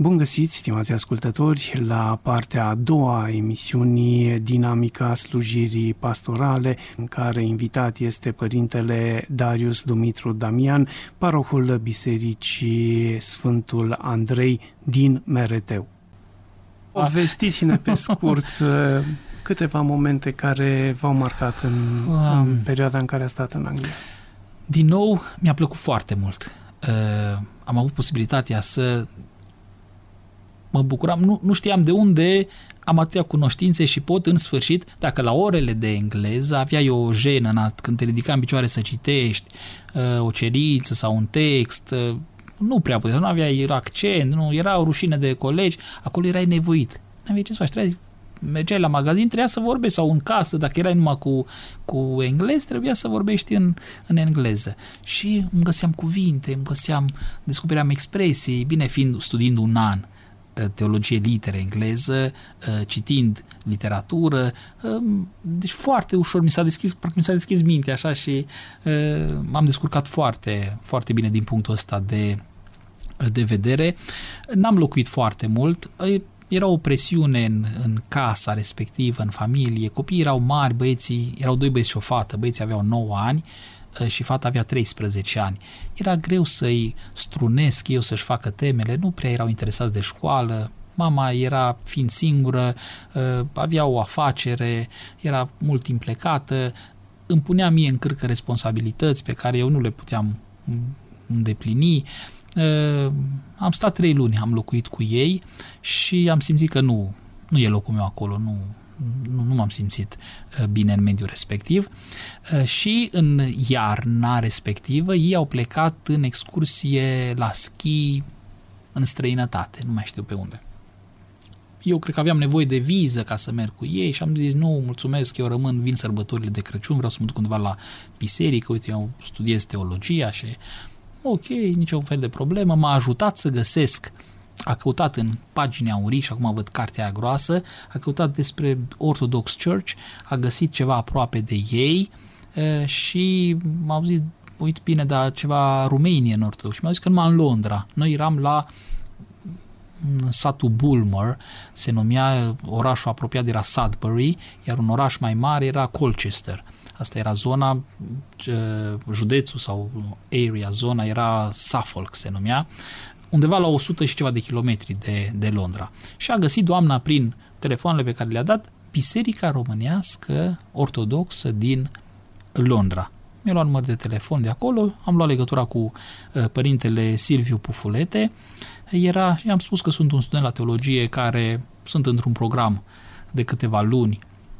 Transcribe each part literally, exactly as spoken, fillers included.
Bun găsit, stimați ascultători, la partea a doua a emisiunii Dinamica slujirii pastorale, în care invitat este părintele Darius Dumitru Damian, parohul Bisericii Sfântul Andrei din Mereteu. Povestiți-ne pe scurt câteva momente care v-au marcat în, um, în perioada în care a stat în Anglia. Din nou, mi-a plăcut foarte mult. Uh, am avut posibilitatea să mă bucuram, nu, nu știam de unde am atâtea cunoștințe și pot în sfârșit, dacă la orele de engleză aveai o jenă când te ridicai în picioare să citești uh, o cerință sau un text, uh, nu prea puteai, nu aveai accent, nu, era o rușine de colegi, acolo erai nevoit. N-aveai ce să faci, trebuia, mergeai la magazin, trebuia să vorbești, sau în casă, dacă erai numai cu, cu englez, trebuia să vorbești în, în engleză. Și îmi găseam cuvinte, îmi găseam, descopeream expresii, bine fiind studiind un an teologie litere engleză, citind literatură, deci foarte ușor mi s-a deschis, parcă mi s-a deschis mintea așa și m-am descurcat foarte, foarte bine din punctul ăsta de, de vedere. N-am locuit foarte mult, era o presiune în, în casa respectivă, în familie, copiii erau mari, băieții, erau doi băieți și o fată, băieții aveau nouă ani și fata avea treisprezece ani. Era greu să-i strunesc eu să-și facă temele, nu prea erau interesați de școală, mama era fiind singură, avea o afacere, era mult timp plecată, îmi punea mie în cârcă responsabilități pe care eu nu le puteam îndeplini. Am stat trei luni, am locuit cu ei și am simțit că nu, nu e locul meu acolo, nu Nu, nu m-am simțit bine în mediul respectiv și în iarna respectivă ei au plecat în excursie la schi în străinătate, nu mai știu pe unde. Eu cred că aveam nevoie de viză ca să merg cu ei și am zis nu, mulțumesc, eu rămân, vin sărbătorile de Crăciun, vreau să mă duc undeva la biserică, uite, eu studiez teologia și ok, niciun fel de problemă, m-a ajutat să găsesc. A căutat în pagini aurii și acum văd cartea aia groasă, a căutat despre Orthodox Church, a găsit ceva aproape de ei și m-au zis, uite bine, dar ceva Romanian Orthodox. Și mi-au zis că numai în Londra. Noi eram la satul Bulmer, se numea, orașul apropiat era Sudbury, iar un oraș mai mare era Colchester. Asta era zona, județul sau area, zona era Suffolk, se numea, undeva la o sută și ceva de kilometri de, de Londra. Și a găsit doamna prin telefoanele pe care le-a dat Biserica Românească Ortodoxă din Londra. Mi-a luat număr de telefon de acolo, am luat legătura cu uh, părintele Silviu Pufulete, era, i-am spus că sunt un student la teologie care sunt într-un program de câteva luni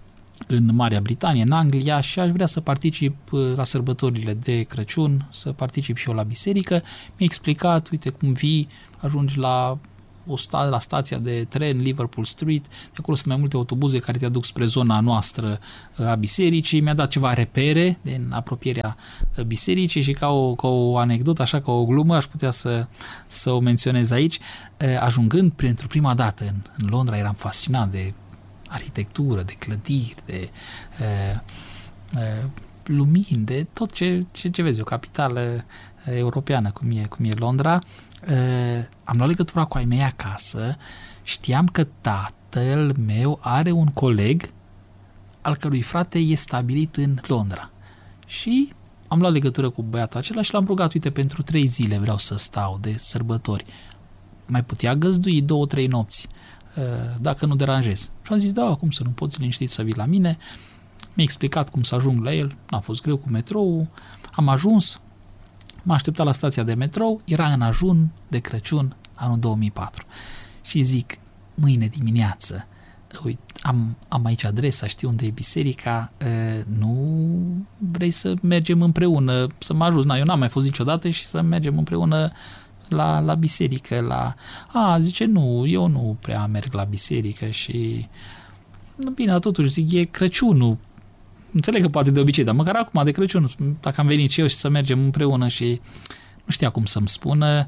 în Marea Britanie, în Anglia și aș vrea să particip la sărbătorile de Crăciun, să particip și eu la biserică. Mi-a explicat, uite cum vii, ajungi la, o sta, la stația de tren Liverpool Street, de acolo sunt mai multe autobuze care te aduc spre zona noastră a bisericii, mi-a dat ceva repere din apropierea bisericii și ca o, ca o anecdotă, așa ca o glumă, aș putea să, să o menționez aici. Ajungând pentru prima dată în, în Londra, eram fascinat de arhitectură, de clădiri, de uh, uh, lumini, de tot ce, ce, ce vezi, o capitală uh, europeană cum e, cum e Londra. Uh, am luat legătura cu ai mei acasă, știam că tatăl meu are un coleg al cărui frate e stabilit în Londra. Și am luat legătură cu băiatul acela și l-am rugat, uite, pentru trei zile vreau să stau de sărbători. Mai putea găzdui două, trei nopți, dacă nu deranjez. Și am zis, da, cum să nu poți liniștit să vii la mine. Mi-a explicat cum să ajung la el, n-a fost greu cu metrou, am ajuns, m-a așteptat la stația de metrou, era în ajun de Crăciun anul două mii patru. Și zic, mâine dimineață, uite, am, am aici adresa, știu unde e biserica, nu vrei să mergem împreună, să mă ajut? Na, eu n-am mai fost niciodată și să mergem împreună La, la biserică, la... A, zice, nu, eu nu prea merg la biserică și... Bine, totuși, zic, e Crăciunul. Înțeleg că poate de obicei, dar măcar acum de Crăciun, dacă am venit și eu și să mergem împreună și nu știa cum să-mi spună,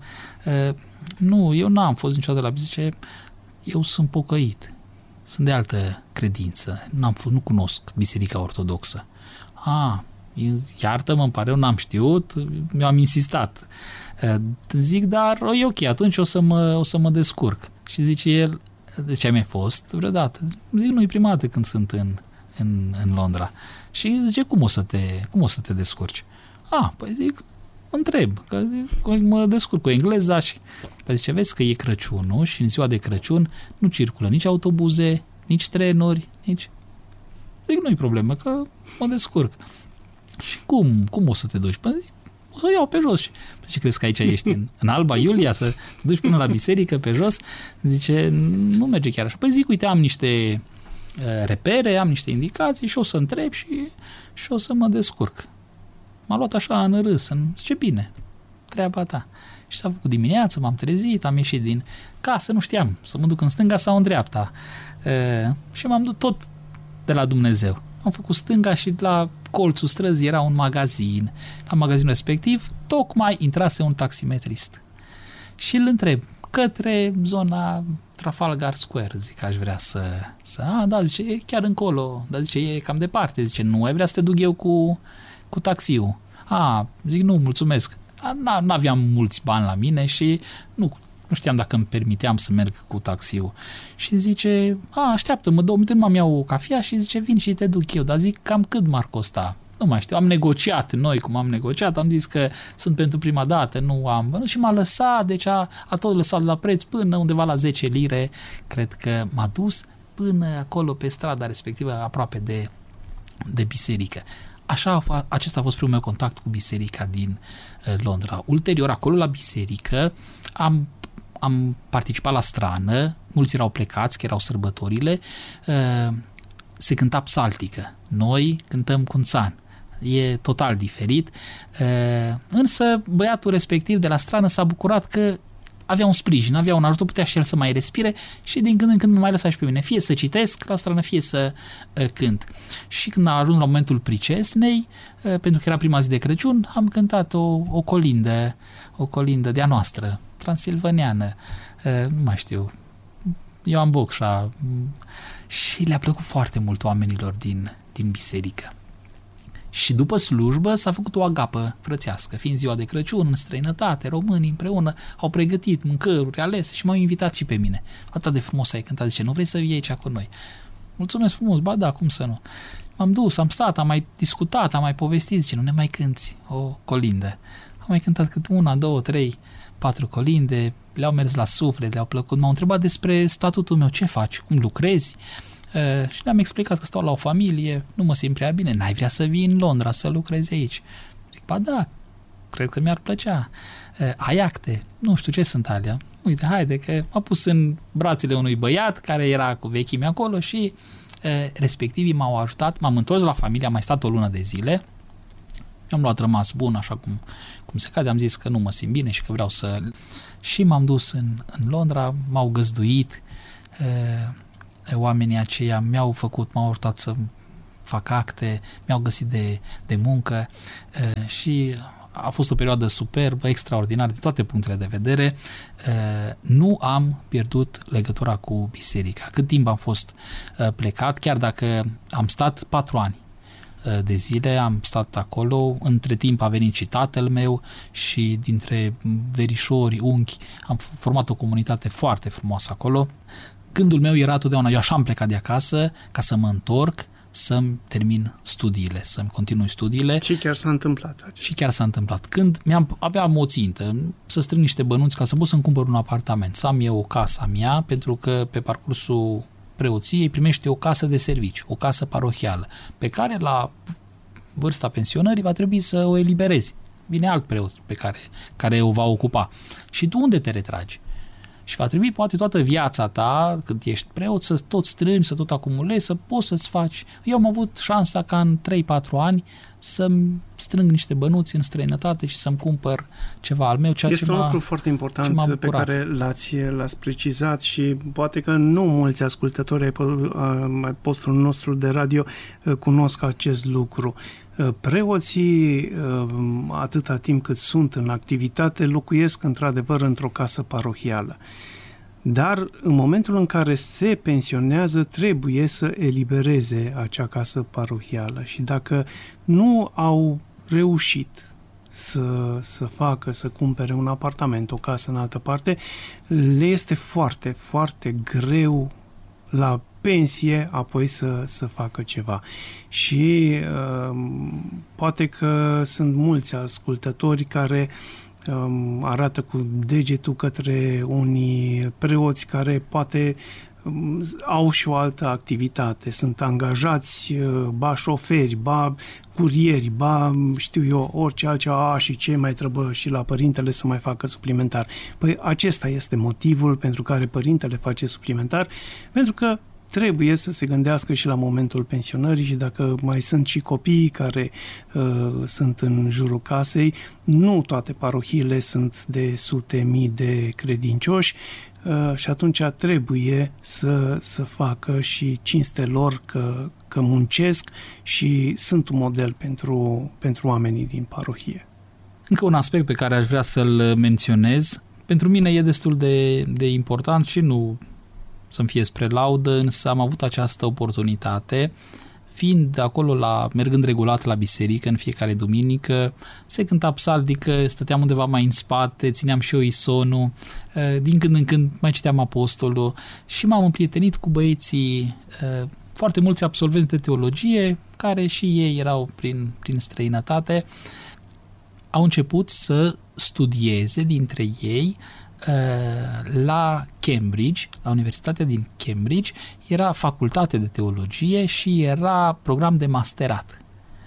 nu, eu n-am fost niciodată la biserică, eu sunt pocăit, sunt de altă credință, n-am fost, nu cunosc biserica ortodoxă. A, iartă-mă, îmi pare, eu n-am știut, mi-am insistat. Zic, dar e ok, atunci o să mă, o să mă descurc. Și zice el, de ce ai mai fost vreodată? Zic, nu, e prima dată când sunt în, în, în Londra. Și zice, cum o să te, cum o să te descurci? Ah, păi zic, întreb, că zic, mă descurc cu engleza și... Dar zice, vezi că e Crăciunul și în ziua de Crăciun nu circulă nici autobuze, nici trenuri, nici... Zic, nu-i problemă, că mă descurc. Și cum? Cum o să te duci? Păi zic, o să o iau pe jos. Și zice, crezi că aici ești în, în Alba Iulia să te duci până la biserică pe jos? Zice, nu merge chiar așa. Păi zic, uite, am niște uh, repere, am niște indicații și o să întreb și, și o să mă descurc. M-a luat așa în râs, în... zice, bine, treaba ta. Și s-a făcut dimineață, m-am trezit, am ieșit din casă, nu știam să mă duc în stânga sau în dreapta. Uh, și m-am dus tot de la Dumnezeu. Am făcut stânga și la colțul străzii era un magazin. La magazinul respectiv tocmai intrase un taximetrist. Și îl întreb, către zona Trafalgar Square, zic, aș vrea să... să a, da, zice, e chiar încolo, dar zice, e cam departe. Zice, nu, ai vrea să te duc eu cu, cu taxiul. A, zic, nu, mulțumesc. N-aveam mulți bani la mine și nu, nu știam dacă îmi permiteam să merg cu taxiul. Și zice, a, așteaptă-mă două minute, m-am iau o cafea și zice, vin și te duc eu. Dar zic, cam cât m-ar costa? Nu mai știu, am negociat noi cum am negociat, am zis că sunt pentru prima dată, nu am... Și m-a lăsat, deci a, a tot lăsat la preț până undeva la zece lire, cred că m-a dus până acolo pe strada respectivă, aproape de, de biserică. Așa, acesta a fost primul meu contact cu biserica din uh, Londra. Ulterior, acolo la biserică, am, am participat la strană, mulți erau plecați, că erau sărbătorile, uh, se cânta psaltică. Noi cântăm cunțan. E total diferit. Uh, însă, băiatul respectiv de la strană s-a bucurat că avea un sprijin, avea un ajutor, putea și el să mai respire și din când în când mă mai lăsa și pe mine. Fie să citesc la strană, fie să uh, cânt. Și când a ajuns la momentul pricesnei, uh, pentru că era prima zi de Crăciun, am cântat o, o colindă, o colindă de-a noastră, transilvaneană, uh, nu mai știu, Ioan Bocșa, și le-a plăcut foarte mult oamenilor din, din biserică. Și după slujbă s-a făcut o agapă frățească, fiind ziua de Crăciun, în străinătate, românii împreună au pregătit mâncăruri alese și m-au invitat și pe mine. Atât de frumos ai cântat, zice, nu vrei să vii aici cu noi? Mulțumesc frumos, ba da, cum să nu? M-am dus, am stat, am mai discutat, am mai povestit, zice, nu ne mai cânti o colindă. Am mai cântat cât una, două, trei, patru colinde, le-au mers la suflet, le-au plăcut, m-au întrebat despre statutul meu, ce faci, cum lucrezi? Uh, și le-am explicat că stau la o familie, nu mă simt prea bine, n-ai vrea să vii în Londra să lucrezi aici? Zic, ba da, cred că mi-ar plăcea. Uh, ai acte? Nu știu ce sunt alea. Uite, haide, că m-a pus în brațele unui băiat care era cu vechimea acolo și uh, respectivii m-au ajutat, m-am întors la familie, am mai stat o lună de zile, mi-am luat rămas bun, așa cum, cum se cade, am zis că nu mă simt bine și că vreau să... Și m-am dus în, în Londra, m-au găzduit, uh, oamenii aceia mi-au făcut, m-au ajutat să fac acte, mi-au găsit de, de muncă uh, și a fost o perioadă superbă, extraordinară din toate punctele de vedere. Uh, nu am pierdut legătura cu biserica. Cât timp am fost uh, plecat, chiar dacă am stat patru ani uh, de zile, am stat acolo, între timp a venit și tatăl meu și dintre verișori, unchi, am format o comunitate foarte frumoasă acolo. Gândul meu era totdeauna, eu așa am plecat de acasă ca să mă întorc, să-mi termin studiile, să-mi continui studiile. Și chiar s-a întâmplat. Și chiar s-a întâmplat. Când mi-am, aveam o țintă, să strâng niște bănuți ca să pot să-mi cumpăr un apartament, să am eu o casă a mea, pentru că pe parcursul preoției primește o casă de serviciu, o casă parohială, pe care la vârsta pensionării va trebui să o eliberezi. Vine alt preot pe care, care o va ocupa. Și tu unde te retragi? Și va trebui poate toată viața ta, când ești preot, să tot strângi, să tot acumulezi, să poți să-ți faci. Eu am avut șansa ca în trei patru ani să-mi strâng niște bănuți în străinătate și să-mi cumpăr ceva al meu. Ceea este ce un m-a, lucru foarte important pe care l-ați, l-ați precizat și poate că nu mulți ascultători ai postului nostru de radio cunosc acest lucru. Preoții, atâta timp cât sunt în activitate, locuiesc într-adevăr într-o casă parohială. dar în momentul în care se pensionează trebuie să elibereze acea casă parohială și dacă nu au reușit să, să facă, să cumpere un apartament, o casă în altă parte, le este foarte, foarte greu la pensie apoi să, să facă ceva. Și uh, poate că sunt mulți ascultători care um, arată cu degetul către unii preoți care poate um, au și o altă activitate. Sunt angajați, ba șoferi, ba curieri, ba știu eu, orice altceva, a, și ce mai trebuie și la părintele să mai facă suplimentar. Păi acesta este motivul pentru care părintele face suplimentar, pentru că trebuie să se gândească și la momentul pensionării și dacă mai sunt și copii care uh, sunt în jurul casei, nu toate parohiile sunt de sute mii de credincioși uh, și atunci trebuie să, să facă și cinste lor că, că muncesc și sunt un model pentru, pentru oamenii din parohie. Încă un aspect pe care aș vrea să-l menționez, pentru mine e destul de, de important și nu să-mi fie spre laudă, însă am avut această oportunitate, fiind acolo, la, mergând regulat la biserică în fiecare duminică, se cânta psaltică, stăteam undeva mai în spate, țineam și eu isonul, din când în când mai citeam apostolul și m-am împrietenit cu băieții, foarte mulți absolvenți de teologie, care și ei erau prin, prin străinătate, au început să studieze dintre ei la Cambridge, la Universitatea din Cambridge, era facultate de teologie și era program de masterat.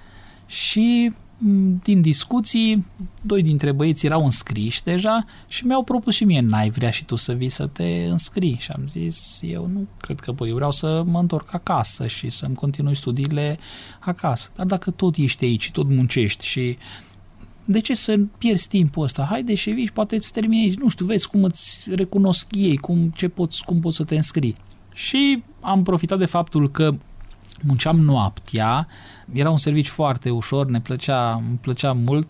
Și din discuții, doi dintre băieți erau înscriși deja și mi-au propus și mie, n-ai vrea și tu să vii să te înscrii? Și am zis, eu nu cred că, băi, eu vreau să mă întorc acasă și să-mi continui studiile acasă. Dar dacă tot ești aici, tot muncești și de ce să pierzi timpul ăsta? Haide și vii și poate îți termini, nu știu, vezi cum îți recunosc ei, cum, ce poți, cum poți să te înscrii. Și am profitat de faptul că munceam noaptea, era un serviciu foarte ușor, ne plăcea, îmi plăcea mult,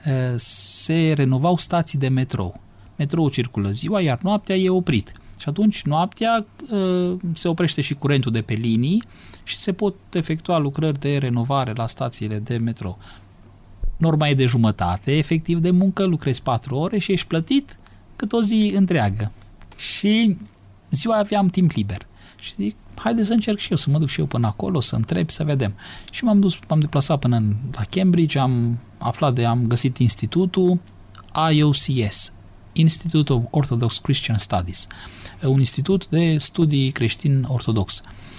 se renovau stații de metrou. Metrou circulă ziua, iar noaptea e oprit. Și atunci noaptea se oprește și curentul de pe linii și se pot efectua lucrări de renovare la stațiile de metrou. Norma e de jumătate, efectiv de muncă, lucrezi patru ore și ești plătit cât o zi întreagă. Și ziua aveam timp liber. Și zic, haide să încerc și eu, să mă duc și eu până acolo, să întreb, să vedem. Și m-am dus, m-am deplasat până în, la Cambridge, am aflat de, am găsit institutul I O C S, Institute of Orthodox Christian Studies, un institut de studii creștin ortodox.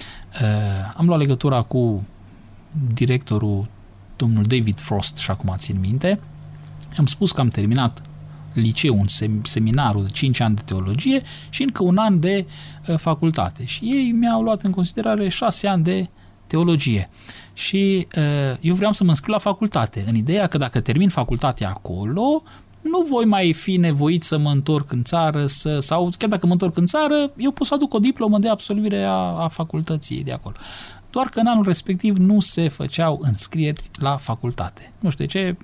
Am luat legătura cu directorul, domnul David Frost, și acum țin minte, am spus că am terminat liceul, un seminarul de cinci ani de teologie și încă un an de uh, facultate. Și ei mi-au luat în considerare șase ani de teologie. Și uh, eu vreau să mă înscriu la facultate, în ideea că dacă termin facultatea acolo, nu voi mai fi nevoit să mă întorc în țară, să, sau chiar dacă mă întorc în țară, eu pot să aduc o diplomă de absolvire a, a facultății de acolo. Doar că în anul respectiv nu se făceau înscrieri la facultate. Nu știu de ce,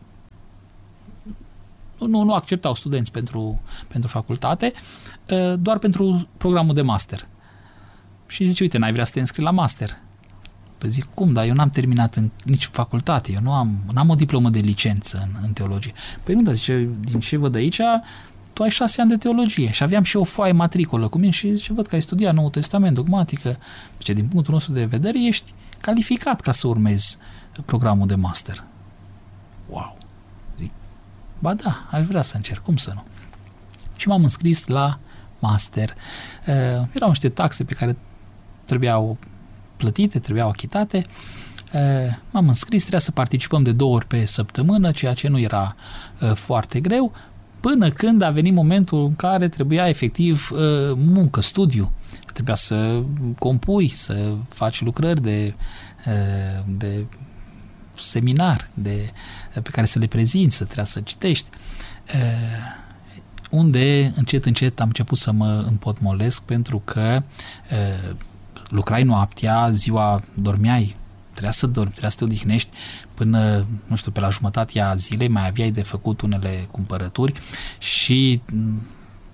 nu, nu acceptau studenți pentru, pentru facultate, doar pentru programul de master. Și zice, uite, n-ai vrea să te înscrii la master? Păi zic, cum, dar eu n-am terminat în nici facultate, eu nu am, n-am o diplomă de licență în, în teologie. Păi nu, dar zice, din ce văd aici, tu ai șase ani de teologie și aveam și o foaie matricolă cu mine și zice, văd că ai studiat Noul Testament, dogmatică. Zice, din punctul nostru de vedere, ești calificat ca să urmezi programul de master. Wow! Zic, ba da, aș vrea să încerc, cum să nu? Și m-am înscris la master. Uh, erau niște taxe pe care trebuiau plătite, trebuiau achitate. Uh, m-am înscris, trebuia să participăm de două ori pe săptămână, ceea ce nu era uh, foarte greu, până când a venit momentul în care trebuia efectiv uh, muncă, studiu. Trebuia să compui, să faci lucrări de, uh, de seminar de, pe care să le prezinți, să trebuia să citești. Uh, unde încet, încet am început să mă împotmolesc pentru că uh, lucrai noaptea, ziua dormeai, trebuia să dormi, trebuia să te odihnești până, nu știu, pe la jumătatea zilei mai aveai de făcut unele cumpărături și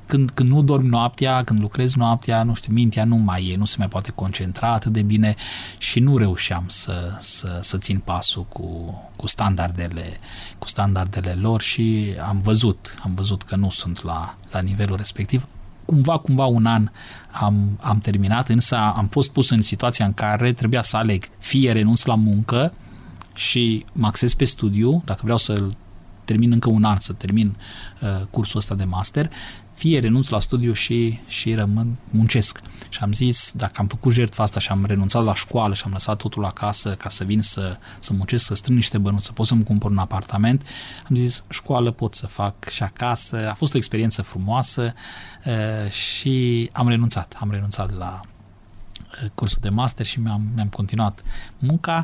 când, când nu dormi noaptea, când lucrezi noaptea, nu știu, mintea nu mai e, nu se mai poate concentra atât de bine și nu reușeam să, să, să țin pasul cu, cu, standardele, cu standardele lor și am văzut, am văzut că nu sunt la, la nivelul respectiv. Cumva, cumva un an am, am terminat, însă am fost pus în situația în care trebuia să aleg, fie renunț la muncă și mă axez pe studiu, dacă vreau să termin încă un an, să termin uh, cursul ăsta de master, fie renunț la studiu și, și rămân, muncesc. Și am zis, dacă am făcut jertfa asta și am renunțat la școală și am lăsat totul acasă ca să vin să, să muncesc, să strâng niște bănuți, să pot să-mi cumpăr un apartament, am zis, școală pot să fac și acasă. A fost o experiență frumoasă uh, și am renunțat. Am renunțat la uh, cursul de master și mi-am, mi-am continuat munca,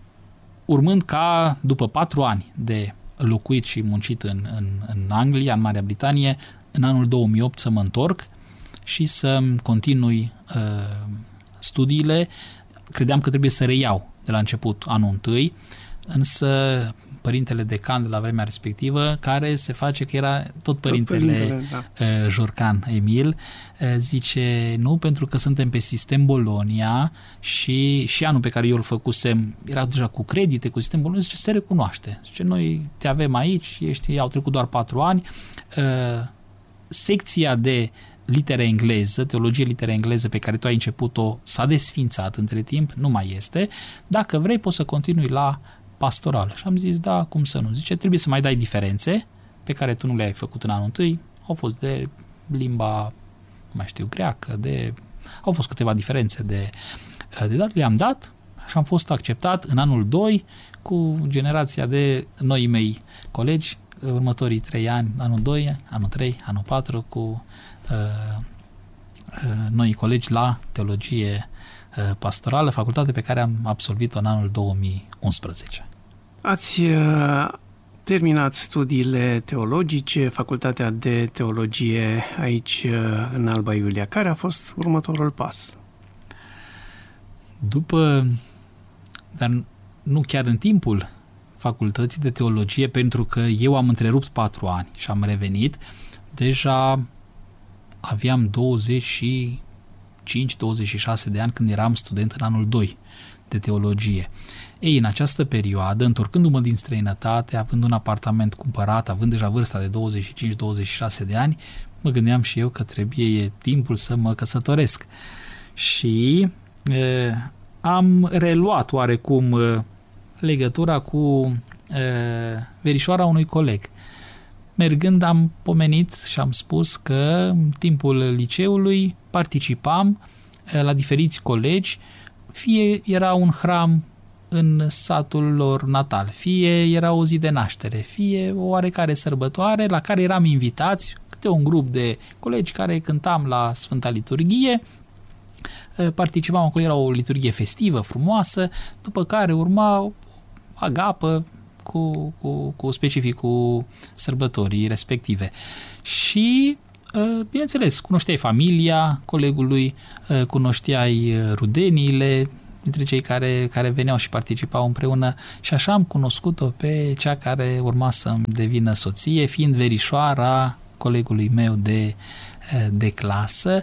urmând ca, după patru ani de locuit și muncit în, în, în Anglia, în Marea Britanie, în anul două mii opt să mă întorc și să-mi continui uh, studiile. Credeam că trebuie să reiau de la început anul întâi, însă părintele decan de la vremea respectivă, care se face că era tot părintele, tot părintele da. uh, Jurcan Emil, uh, zice, nu, pentru că suntem pe sistem Bologna și, și anul pe care eu îl făcusem era deja cu credite, cu sistem Bologna, zice, se recunoaște. Zice, noi te avem aici, ești, au trecut doar patru ani, uh, secția de litere engleză, teologie litere engleză pe care tu ai început-o s-a desfințat între timp, nu mai este. Dacă vrei, poți să continui la pastoral. Și am zis, da, cum să nu? Zice, trebuie să mai dai diferențe pe care tu nu le-ai făcut în anul întâi. Au fost de limba, nu mai știu, greacă, de... au fost câteva diferențe de, de dat. Le-am dat și am fost acceptat în anul doi cu generația de noii mei colegi, următorii trei ani, anul doi, anul trei, anul patru, cu uh, uh, noi colegi la teologie uh, pastorală, facultate pe care am absolvit-o în anul două mii unsprezece. Ați uh, terminat studiile teologice, facultatea de teologie aici uh, în Alba Iulia. Care a fost următorul pas? După, dar nu chiar în timpul facultății de teologie, pentru că eu am întrerupt patru ani și am revenit, deja aveam douăzeci și cinci douăzeci și șase de ani când eram student în anul doi de teologie. Ei, în această perioadă, întorcându-mă din străinătate, având un apartament cumpărat, având deja vârsta de douăzeci și cinci douăzeci și șase de ani, mă gândeam și eu că trebuie, e timpul să mă căsătoresc. Și e, am reluat oarecum e, legătura cu e, verișoara unui coleg. Mergând am pomenit și am spus că în timpul liceului participam e, la diferiți colegi, fie era un hram în satul lor natal, fie era o zi de naștere, fie o oarecare sărbătoare la care eram invitați, câte un grup de colegi care cântam la Sfânta Liturghie, participam acolo, era o liturghie festivă, frumoasă, după care urma o agapă cu, cu, cu specificul sărbătorii respective. Și, bineînțeles, cunoșteai familia colegului, cunoșteai rudeniile, dintre cei care, care veneau și participau împreună, și așa am cunoscut-o pe cea care urma să-mi devină soție, fiind verișoara colegului meu de, de clasă,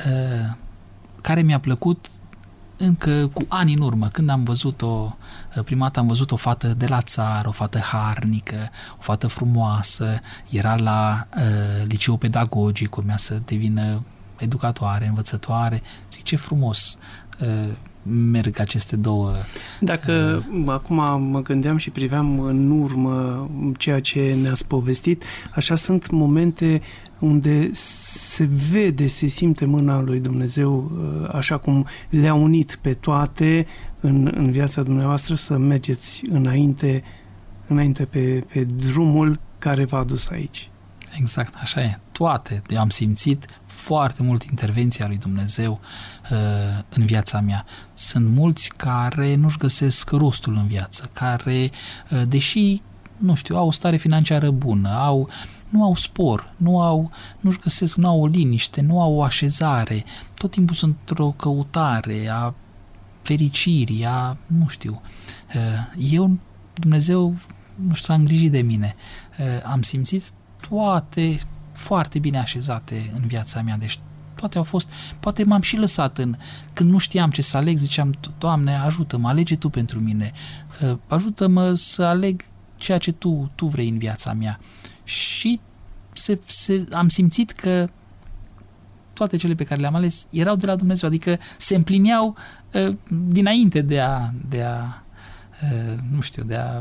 care mi-a plăcut încă cu ani în urmă, când am văzut-o, prima dată am văzut o fată de la țară, o fată harnică, o fată frumoasă, era la uh, liceu pedagogic, urmea să devină educatoare, învățătoare. Zic, ce frumos uh, merg aceste două... Dacă uh, acum mă gândeam și priveam în urmă ceea ce ne-ați povestit, așa sunt momente unde se vede, se simte mâna lui Dumnezeu, așa cum le-a unit pe toate în, în viața dumneavoastră, să mergeți înainte, înainte pe, pe drumul care v-a dus aici. Exact, așa e. Toate. Eu am simțit foarte mult intervenția lui Dumnezeu uh, în viața mea. Sunt mulți care nu-și găsesc rostul în viață, care, uh, deși, nu știu, au o stare financiară bună, au nu au spor, nu au, nu-și găsesc, nu au o liniște, nu au o așezare, tot timpul sunt într-o căutare a fericirii, a, nu știu, eu, Dumnezeu, nu știu, s-a îngrijit de mine, am simțit toate foarte bine așezate în viața mea, deci toate au fost, poate m-am și lăsat în, când nu știam ce să aleg, ziceam, Doamne, ajută-mă, alege Tu pentru mine, ajută-mă să aleg ceea ce Tu, tu vrei în viața mea. Și se, se, am simțit că toate cele pe care le-am ales erau de la Dumnezeu, adică se împlineau uh, dinainte de a, de a uh, nu știu, de a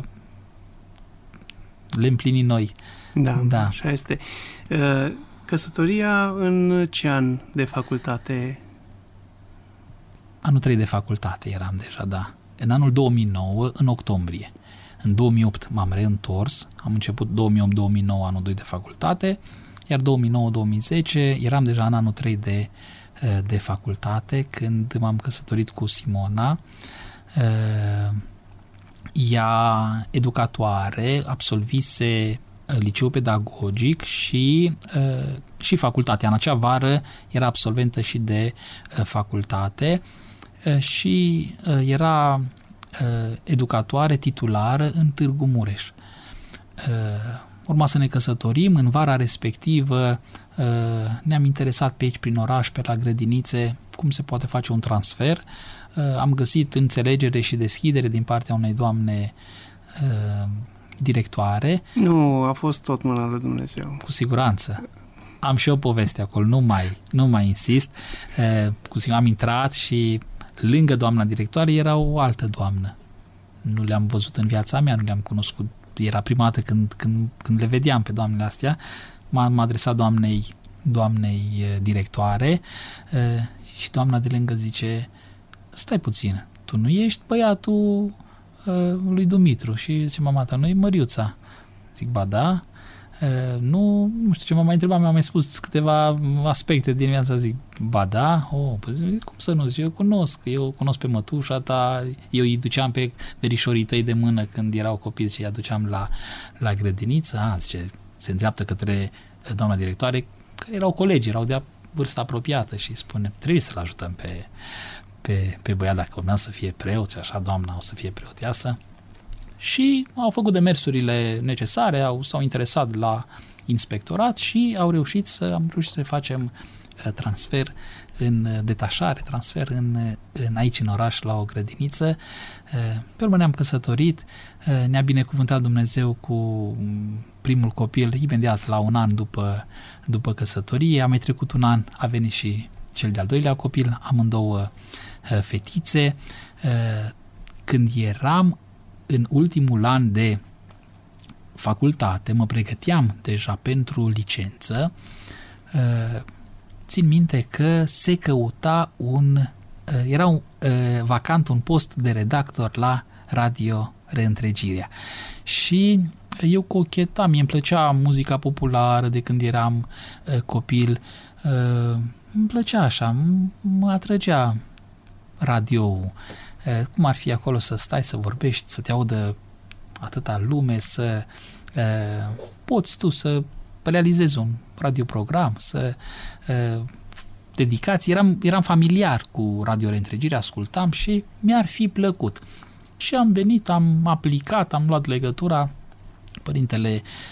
le împlini noi. Da, da. Așa este. Uh, căsătoria în ce an de facultate? Anul trei de facultate eram deja, da. În anul două mii nouă, în octombrie. În două mii opt m-am reîntors, am început două mii opt două mii nouă anul doi de facultate, iar două mii nouă două mii zece eram deja în anul trei de, de facultate când m-am căsătorit cu Simona. Ea educatoare, absolvise liceu pedagogic și, și facultatea. În acea vară era absolventă și de facultate și era educatoare titulară în Târgu Mureș. Urma să ne căsătorim, în vara respectivă ne-am interesat pe aici prin oraș, pe la grădinițe, cum se poate face un transfer. Am găsit înțelegere și deschidere din partea unei doamne directoare. Nu, a fost tot mâna lui Dumnezeu. Cu siguranță. Am și o poveste acolo, nu mai, nu mai insist. Cu siguranță am intrat și lângă doamna directoare era o altă doamnă. Nu le-am văzut în viața mea, nu le-am cunoscut. Era prima dată când, când, când le vedeam pe doamnele astea. M-am adresat doamnei, doamnei directoare și doamna de lângă zice: stai puțin, tu nu ești băiatul lui Dumitru? Și zice mama ta, nu e Măriuța? Zic, ba da. Nu, nu știu ce m-a mai întrebat, mi-a mai spus câteva aspecte din viața, zic, ba da, oh, păi, cum să nu, zic, eu cunosc, eu cunosc pe mătușa ta, eu îi duceam pe verișorii tăi de mână când erau copii și îi aduceam la, la grădiniță. A, zice, se îndreaptă către doamna directoare, care erau colegi, erau de vârstă apropiată și spune, trebuie să-l ajutăm pe, pe, pe băiat dacă urmează să fie preot și așa doamna o să fie preoteasă. Și au făcut demersurile necesare, au, s-au interesat la inspectorat și au reușit să, am reușit să facem transfer în detașare, transfer în, în aici în oraș la o grădiniță. Pe urmă ne-am căsătorit, ne-a binecuvântat Dumnezeu cu primul copil imediat la un an după, după căsătorie. A mai trecut un an, a venit și cel de-al doilea copil, amândouă fetițe. Când eram în ultimul an de facultate, mă pregăteam deja pentru licență, țin minte că se căuta un, era un, vacant un post de redactor la Radio Reîntregirea și eu cochetam, mie îmi plăcea muzica populară de când eram copil, îmi plăcea așa, mă atrăgea radio-ul. Cum ar fi acolo să stai, să vorbești, să te audă atâta lume, să uh, poți tu să realizezi un radioprogram, să uh, dedicați. Eram, eram familiar cu Radio Reîntregire, ascultam și mi-ar fi plăcut. Și am venit, am aplicat, am luat legătura. Părintele